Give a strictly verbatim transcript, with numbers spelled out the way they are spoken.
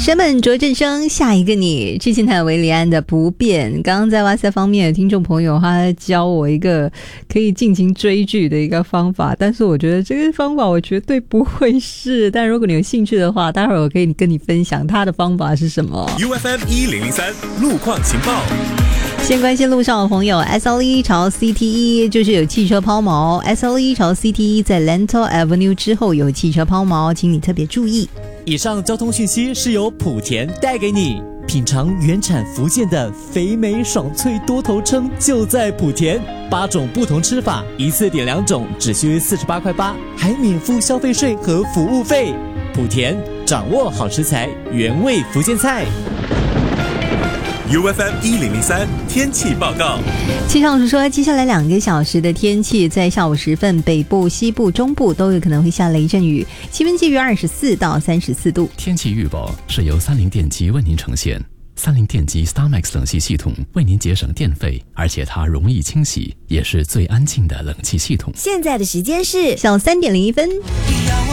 山本卓振生，下一个你。之前谈维里安的不变，刚刚在哇塞方面的听众朋友他教我一个可以尽情追剧的一个方法，但是我觉得这个方法我绝对不会试，但如果你有兴趣的话，待会儿我可以跟你分享他的方法是什么。 U F M 一零零三路况情报。 先关心路上的朋友 ，S L E 朝 C T E 就是有汽车抛锚 ，S L E 朝 C T E 在 Lentor Avenue 之后有汽车抛锚，请你特别注意。 以上交通讯息是由莆田带给你，品尝原产福建的肥美爽脆多头称就在莆田，八种不同吃法，一次点两种，只需四十八块八，还免付消费税和服务费。莆田掌握好食材，原味福建菜。 U F M 一零零三天气报告。 气象署说，接下来两个小时的天气，在下午时分，北部、西部、中部都有可能会下雷阵雨，气温介于二十四到三十四度。 天气预报是由三菱电机为您呈现。三菱电机 StarMax 冷气系统为您节省电费，而且它容易清洗，也是最安静的冷气系统。 现在的时间是小三点零一分。 让我